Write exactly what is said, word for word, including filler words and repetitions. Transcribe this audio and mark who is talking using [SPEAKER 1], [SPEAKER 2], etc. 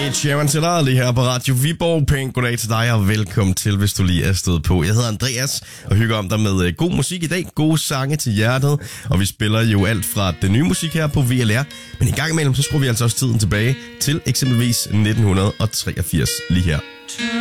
[SPEAKER 1] Sharon Taylor lige her på Radio Viborg. Pænt goddag til dig, og velkommen til, hvis du lige er stået på. Jeg hedder Andreas, og hygger om dig med god musik i dag. Gode sange til hjertet, og vi spiller jo alt fra den nye musik her på V L R. Men en gang imellem, så skruer vi altså også tiden tilbage til eksempelvis nitten treogfirs lige her.